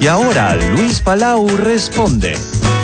Y ahora Luis Palau responde.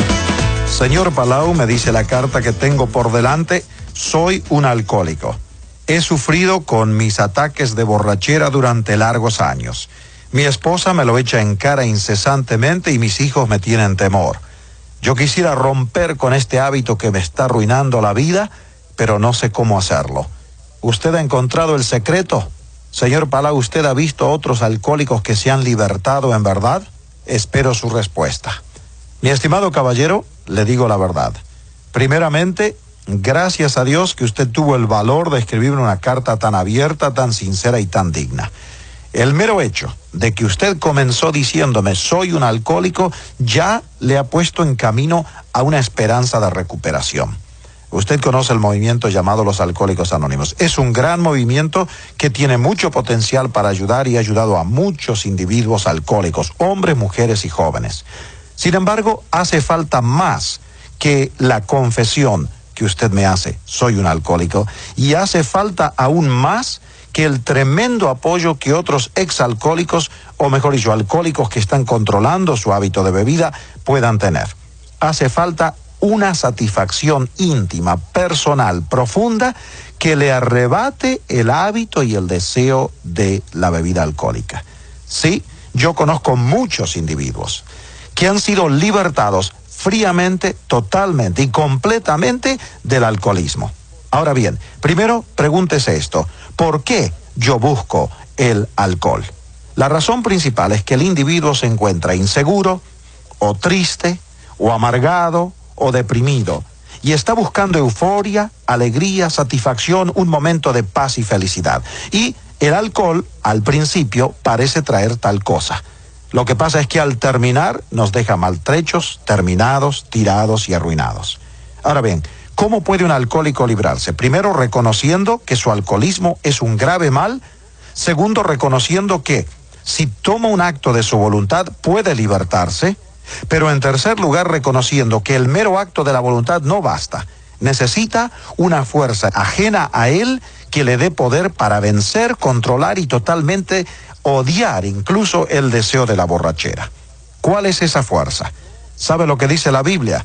Señor Palau, me dice la carta que tengo por delante, soy un alcohólico. He sufrido con mis ataques de borrachera durante largos años. Mi esposa me lo echa en cara incesantemente y mis hijos me tienen temor. Yo quisiera romper con este hábito que me está arruinando la vida, pero no sé cómo hacerlo. ¿Usted ha encontrado el secreto? Señor Palau, ¿usted ha visto otros alcohólicos que se han libertado en verdad? Espero su respuesta. Mi estimado caballero, le digo la verdad. Primeramente, gracias a Dios que usted tuvo el valor de escribirme una carta tan abierta, tan sincera y tan digna. El mero hecho de que usted comenzó diciéndome soy un alcohólico ya le ha puesto en camino a una esperanza de recuperación. Usted conoce el movimiento llamado los Alcohólicos Anónimos. Es un gran movimiento que tiene mucho potencial para ayudar y ha ayudado a muchos individuos alcohólicos, hombres, mujeres y jóvenes. Sin embargo, hace falta más que la confesión que usted me hace, soy un alcohólico, y hace falta aún más que el tremendo apoyo que otros exalcohólicos, o mejor dicho, alcohólicos que están controlando su hábito de bebida, puedan tener. Hace falta una satisfacción íntima, personal, profunda, que le arrebate el hábito y el deseo de la bebida alcohólica. Sí, yo conozco muchos individuos que han sido libertados fríamente, totalmente y completamente del alcoholismo. Ahora bien, primero pregúntese esto, ¿por qué yo busco el alcohol? La razón principal es que el individuo se encuentra inseguro, o triste, o amargado, o deprimido, y está buscando euforia, alegría, satisfacción, un momento de paz y felicidad. Y el alcohol, al principio, parece traer tal cosa. Lo que pasa es que al terminar nos deja maltrechos, terminados, tirados y arruinados. Ahora bien, ¿cómo puede un alcohólico librarse? Primero, reconociendo que su alcoholismo es un grave mal. Segundo, reconociendo que si toma un acto de su voluntad puede libertarse. Pero en tercer lugar, reconociendo que el mero acto de la voluntad no basta. Necesita una fuerza ajena a él que le dé poder para vencer, controlar y totalmente odiar incluso el deseo de la borrachera. ¿Cuál es esa fuerza? ¿Sabe lo que dice la Biblia?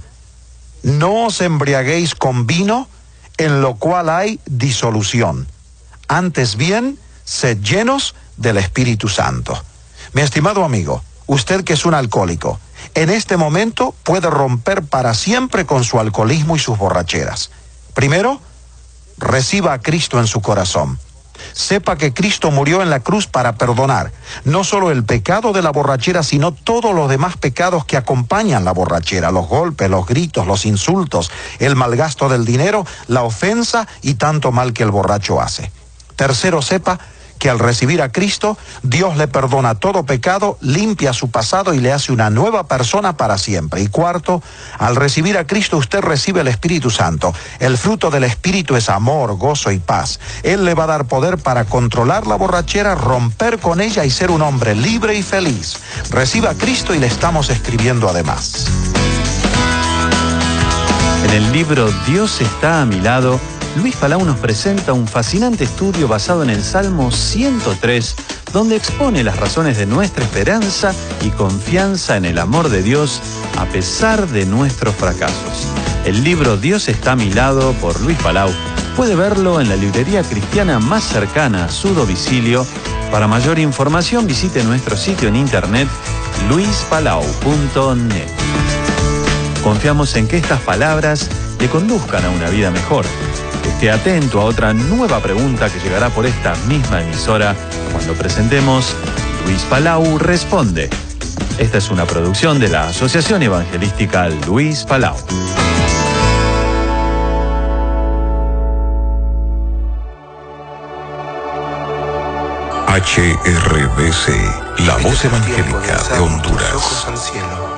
No os embriaguéis con vino, en lo cual hay disolución. Antes bien, sed llenos del Espíritu Santo. Mi estimado amigo, usted que es un alcohólico, en este momento puede romper para siempre con su alcoholismo y sus borracheras. Primero, reciba a Cristo en su corazón. Sepa que Cristo murió en la cruz para perdonar no solo el pecado de la borrachera, sino todos los demás pecados que acompañan la borrachera, los golpes, los gritos, los insultos, el malgasto del dinero, la ofensa y tanto mal que el borracho hace. Tercero, sepa que al recibir a Cristo, Dios le perdona todo pecado, limpia su pasado y le hace una nueva persona para siempre. Y cuarto, al recibir a Cristo usted recibe el Espíritu Santo. El fruto del Espíritu es amor, gozo y paz. Él le va a dar poder para controlar la borrachera, romper con ella y ser un hombre libre y feliz. Reciba a Cristo y le estamos escribiendo además. En el libro Dios está a mi lado, Luis Palau nos presenta un fascinante estudio basado en el Salmo 103, donde expone las razones de nuestra esperanza y confianza en el amor de Dios a pesar de nuestros fracasos. El libro Dios está a mi lado por Luis Palau puede verlo en la librería cristiana más cercana a su domicilio. Para mayor información visite nuestro sitio en internet luispalau.net. Confiamos en que estas palabras le conduzcan a una vida mejor. Esté atento a otra nueva pregunta que llegará por esta misma emisora cuando presentemos Luis Palau Responde. Esta es una producción de la Asociación Evangelística Luis Palau. HRBC, la voz evangélica de Honduras. Ojos al cielo.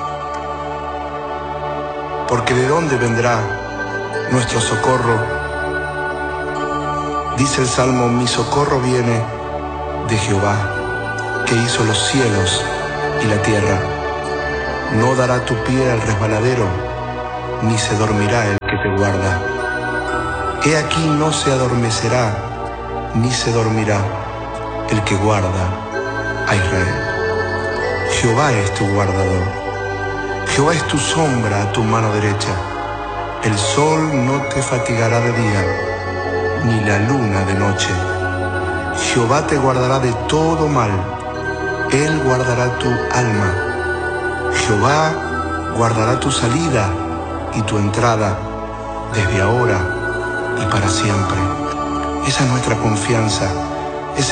Porque ¿de dónde vendrá nuestro socorro? Dice el Salmo, mi socorro viene de Jehová, que hizo los cielos y la tierra. No dará tu pie al resbaladero, ni se dormirá el que te guarda. He aquí no se adormecerá, ni se dormirá el que guarda a Israel. Jehová es tu guardador. Jehová es tu sombra a tu mano derecha. El sol no te fatigará de día, ni la luna de noche. Jehová te guardará de todo mal. Él guardará tu alma. Jehová guardará tu salida y tu entrada desde ahora y para siempre. Esa es nuestra confianza